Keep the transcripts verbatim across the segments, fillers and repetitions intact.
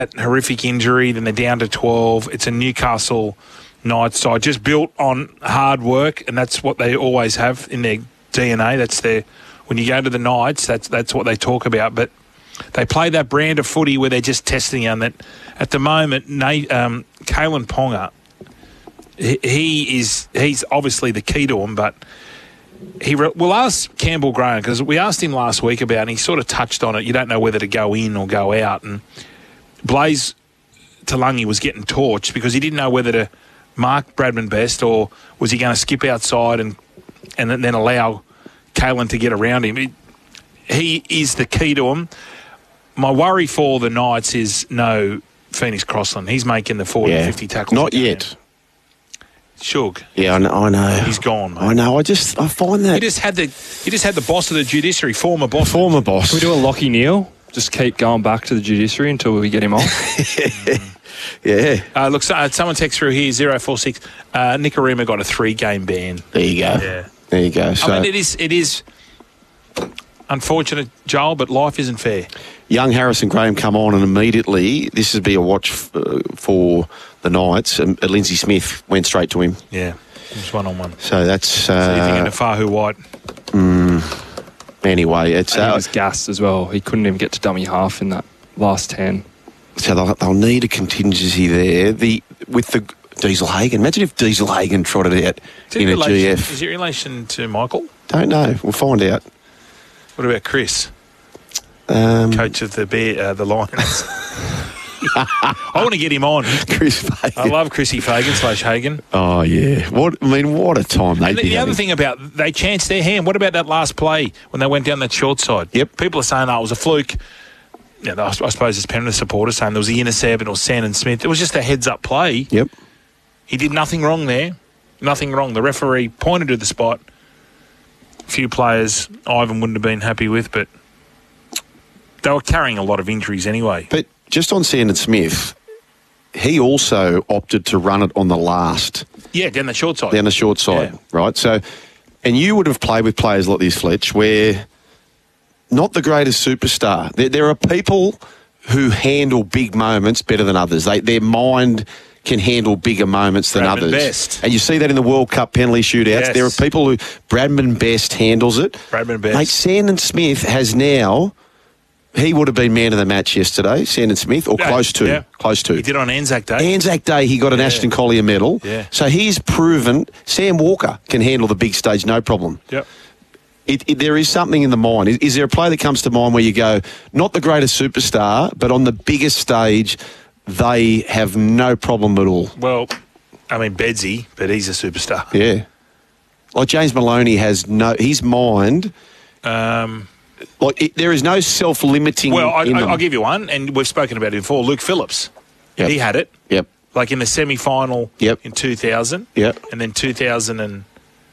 that horrific injury, then they're down to twelve. It's a Newcastle Knights side just built on hard work, and that's what they always have in their D N A. That's their when you go to the Knights, that's that's what they talk about. But they play that brand of footy where they're just testing on that. At the moment, Nate, um, Kalen Ponga, he, he is he's obviously the key to him, but he re- we'll ask Campbell Graham, because we asked him last week about it, and he sort of touched on it. You don't know whether to go in or go out, and Blaze Talangi was getting torched because he didn't know whether to mark Bradman Best or was he going to skip outside and and then allow Kalen to get around him. It, he is the key to him. My worry for the Knights is no Phoenix Crossland. He's making the forty, yeah. fifty tackles. Not yet. Shug. Yeah, I know. I know. He's gone, mate. I know. I just I find that he just had the he just had the boss of the judiciary, former boss. Former boss. Can we do a Lockie Neal? Just keep going back to the judiciary until we get him off. Yeah. Uh, look, so, uh, someone text through here, zero four six. Uh, Nicarima got a three-game ban. There you go. Yeah. There you go. So, I mean, it is, it is unfortunate, Joel, but life isn't fair. Young Harrison Graham come on, and immediately, this would be a watch f- uh, for the Knights, and uh, Lindsay Smith went straight to him. Yeah, it's one-on-one. So that's... Uh, so you're thinking of Fahu White? Mm, anyway, it's... And he Uh, was gassed as well. He couldn't even get to dummy half in that last ten. So they'll, they'll need a contingency there. The with the Diesel Hagen. Imagine if Diesel Hagen trotted out in a relation, G F. Is it in relation to Michael? Don't know. We'll find out. What about Chris, Um, coach of the Bear, uh, the Lions? I want to get him on. Chris Fagan. I love Chrissy Fagan slash Hagen. Oh yeah. What I mean, what a time they'd And the, be the other having. thing about they chanced their hand. What about that last play when they went down that short side? Yep. People are saying, "Oh, it was a fluke." Yeah, I suppose it's Penrith supporters saying there was the intercept and it was Sandon Smith. It was just a heads-up play. Yep. He did nothing wrong there. Nothing wrong. The referee pointed to the spot. A few players Ivan wouldn't have been happy with, but they were carrying a lot of injuries anyway. But just on Sandon Smith, he also opted to run it on the last, Yeah, down the short side. down the short side, Yeah. right? So, and you would have played with players like this, Fletch, where not the greatest superstar. There, there are people who handle big moments better than others. They, their mind can handle bigger moments than Bradman others. Best. And you see that in the World Cup penalty shootouts. Yes. There are people who Bradman Best handles it. Bradman Best. Mate, Sandon Smith has now. He would have been man of the match yesterday, Sandon Smith, or Yeah, close to, yeah. close to. He did it on Anzac Day. Anzac Day, he got an Yeah. Ashton Collier medal. Yeah. So he's proven Sam Walker can handle the big stage, no problem. Yep. It, it, there is something in the mind. Is, is there a play that comes to mind where you go, not the greatest superstar, but on the biggest stage, they have no problem at all? Well, I mean, Bedsy, but he's a superstar. Yeah. Like James Maloney has no, his mind, Um, like it, there is no self-limiting well, I, in I, them. I'll give you one, and we've spoken about it before. Luke Phillips. Yep. He had it. Yep. Like in the semi-final Yep. in two thousand. Yep. And then two thousand and...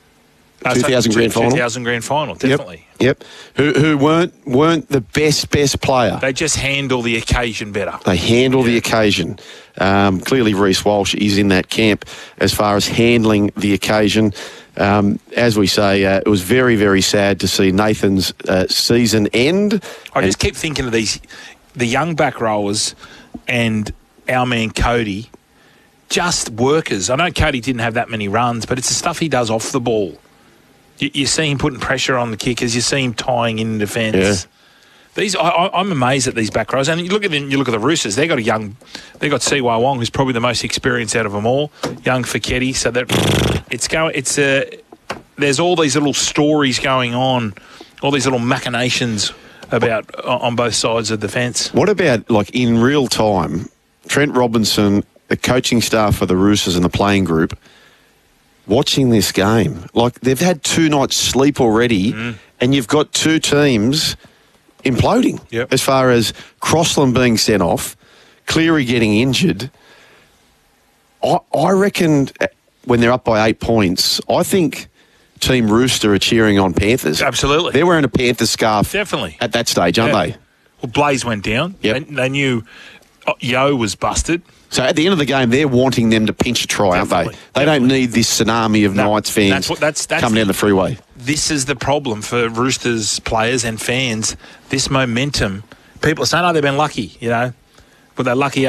Uh, two thousand grand final. two thousand grand final, definitely. Yep. Yep. Who, who weren't weren't the best, best player. They just handle the occasion better. They handle the occasion. Um, clearly, Reece Walsh is in that camp as far as handling the occasion. Um, as we say, uh, it was very, very sad to see Nathan's uh, season end. I just keep thinking of these, the young back rowers and our man Cody, just workers. I know Cody didn't have that many runs, but it's the stuff he does off the ball. You, you see him putting pressure on the kickers. You see him tying in defence. Yeah. These, I, I, I'm amazed at these back rows. And you look at them, you look at the Roosters. They got a young, they got C Y Wong, who's probably the most experienced out of them all. Young Fiketti. So that it's going. It's a. There's all these little stories going on, all these little machinations about on both sides of the fence. What about, like, in real time, Trent Robinson, the coaching staff for the Roosters and the playing group, watching this game? Like, they've had two nights sleep already, mm. and you've got two teams imploding. Yep. As far as Crossland being sent off, Cleary getting injured. I, I reckon when they're up by eight points, I think Team Rooster are cheering on Panthers. Absolutely. They're wearing a Panthers scarf Definitely. at that stage, aren't Yeah. they? Well, Blaze went down. Yep. They, they knew oh, Yo was busted. So at the end of the game, they're wanting them to pinch a try, Definitely. aren't they? They don't need this tsunami of No, Knights fans that's what- that's- that's coming the- down the freeway. This is the problem for Roosters players and fans. This momentum. People are saying, oh, they've been lucky, you know. But they're lucky